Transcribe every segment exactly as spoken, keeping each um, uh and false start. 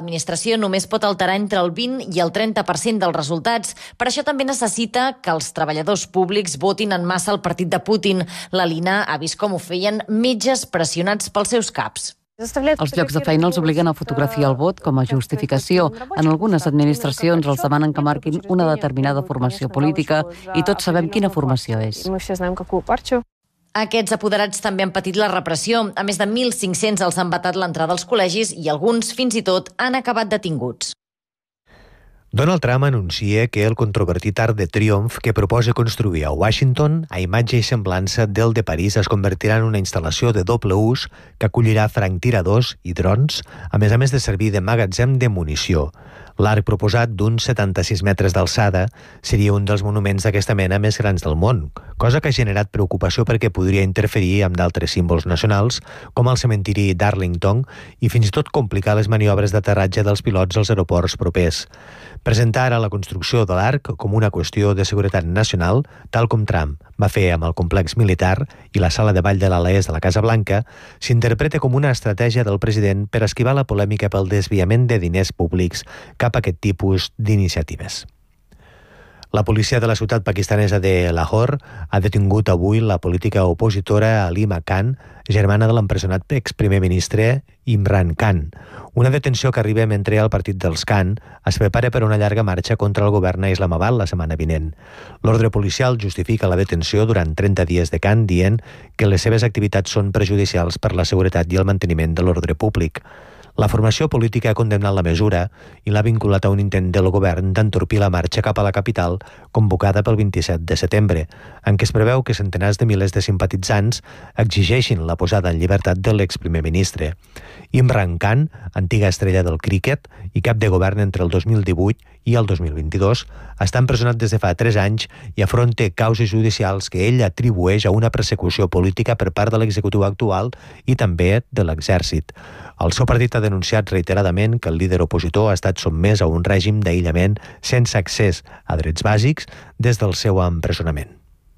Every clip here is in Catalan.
l'administració només pot alterar entre el vint i el trenta per cent dels resultats. Per això també necessita que els treballadors públics votin en massa el partit de Putin. La Lina ha vist com ho feien metges pressionats pels seus caps. Els llocs de feina els obliguen a fotografiar el vot com a justificació. En algunes administracions els demanen que marquin una determinada formació política i tots sabem quina formació és. Aquests apoderats també han patit la repressió. A més de mil cinc-cents els han vetat l'entrada als col·legis i alguns, fins i tot, han acabat detinguts. Donald Trump anuncia que el controvertit Arc de Triomf que proposa construir a Washington, a imatge i semblança del de París, es convertirà en una instal·lació de doble ús que acollirà franctiradors i drons, a més a més de servir de magatzem de munició. L'arc proposat, d'uns setanta-sis metres d'alçada, seria un dels monuments d'aquesta mena més grans del món, cosa que ha generat preocupació perquè podria interferir amb d'altres símbols nacionals, com el cementiri d'Arlington, i fins i tot complicar les maniobres d'aterratge dels pilots als aeroports propers. Presentar ara la construcció de l'arc com una qüestió de seguretat nacional, tal com Trump va fer amb el complex militar i la sala de ball de l'ala est de la Casa Blanca, s'interpreta com una estratègia del president per esquivar la polèmica pel desviament de diners públics cap a aquest tipus d'iniciatives. La policia de la ciutat pakistanesa de Lahore ha detingut avui la política opositora Alima Khan, germana de l'empresonat exprimer ministre Imran Khan. Una detenció que arriba mentre el partit dels Khan es prepara per una llarga marxa contra el govern a Islamabad la setmana vinent. L'ordre policial justifica la detenció durant trenta dies de Khan dient que les seves activitats són perjudicials per la seguretat i el manteniment de l'ordre públic. La formació política ha condemnat la mesura i l'ha vinculat a un intent del govern d'entorpir la marxa cap a la capital convocada pel vint-i-set de setembre, en què es preveu que centenars de milers de simpatitzants exigeixin la posada en llibertat de l'exprimer ministre. Imran Khan, antiga estrella del críquet i cap de govern entre el dos mil divuit i el dos mil vint-i-dos, està empresonat des de fa tres anys i afronta causes judicials que ell atribueix a una persecució política per part de l'executiu actual i també de l'exèrcit. El seu partit ha denunciat reiteradament que el líder opositor ha estat sotmès a un règim d'aïllament sense accés a drets bàsics des del seu empresonament.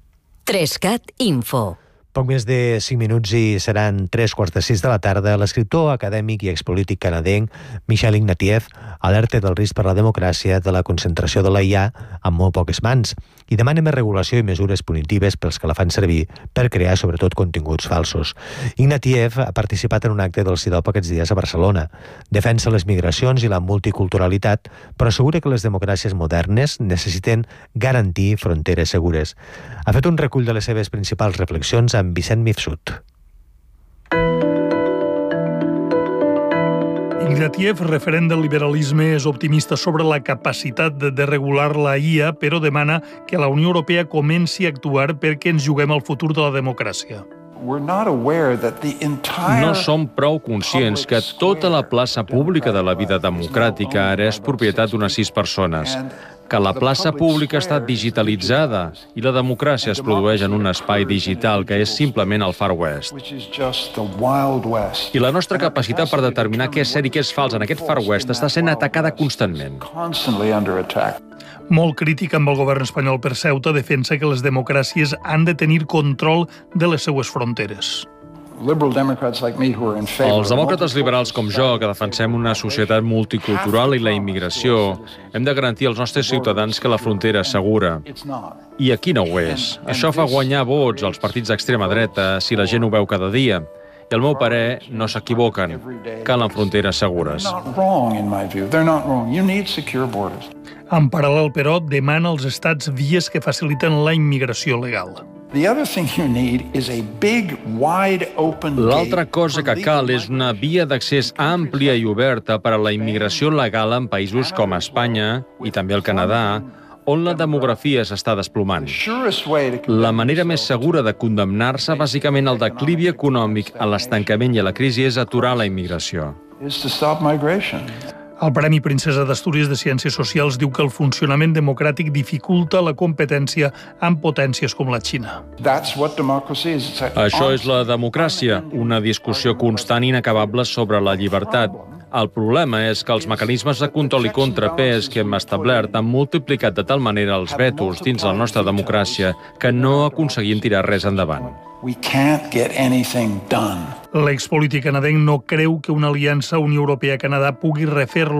Trescat Info. Poc més de cinc minuts i seran tres quarts de sis de la tarda. L'escriptor, acadèmic i expolític canadenc Michel Ignatieff alerta del risc per la democràcia de la concentració de la I A en molt poques mans i demana més regulació i mesures punitives pels que la fan servir per crear sobretot continguts falsos. Ignatieff ha participat en un acte del CIDOP aquests dies a Barcelona. Defensa les migracions i la multiculturalitat, però assegura que les democràcies modernes necessiten garantir fronteres segures. Ha fet un recull de les seves principals reflexions amb Vicent Mifsud. Ignatieff, referent del liberalisme, és optimista sobre la capacitat de regular la I A, però demana que la Unió Europea comenci a actuar perquè ens juguem el futur de la democràcia. No som prou conscients que tota la plaça pública de la vida democràtica ara és propietat d'unes sis persones, que la plaça pública està digitalitzada i la democràcia es produeix en un espai digital que és simplement el Far West. I la nostra capacitat per determinar què és cert i què és fals en aquest Far West està sent atacada constantment. Molt crític amb el govern espanyol per Ceuta, defensa que les democràcies han de tenir control de les seues fronteres. Els demòcrates liberals com jo, que defensem una societat multicultural i la immigració, hem de garantir als nostres ciutadans que la frontera és segura. I aquí no ho és. Això fa guanyar vots als partits d'extrema dreta si la gent ho veu cada dia. I al meu parer, no s'equivoquen. Calen fronteres segures. En paral·lel, però, demana als estats vies que faciliten la immigració legal. L'altra cosa que cal és una via d'accés àmplia i oberta per a la immigració legal en països com Espanya i també el Canadà, on la demografia s'està desplomant. La manera més segura de condemnar-se bàsicament al declivi econòmic, a l'estancament i a la crisi és aturar la immigració. El Premi Princesa d'Astúries de Ciències Socials diu que el funcionament democràtic dificulta la competència amb potències com la Xina. Això és la democràcia, una discussió constant i inacabable sobre la llibertat. El problema és que els mecanismes de control i contrapès que hem establert han multiplicat de tal manera els vetos dins la nostra democràcia que no aconseguim tirar res endavant. L'expolític canadenc no creu que una aliança Unió Europea-Canadà pugui refer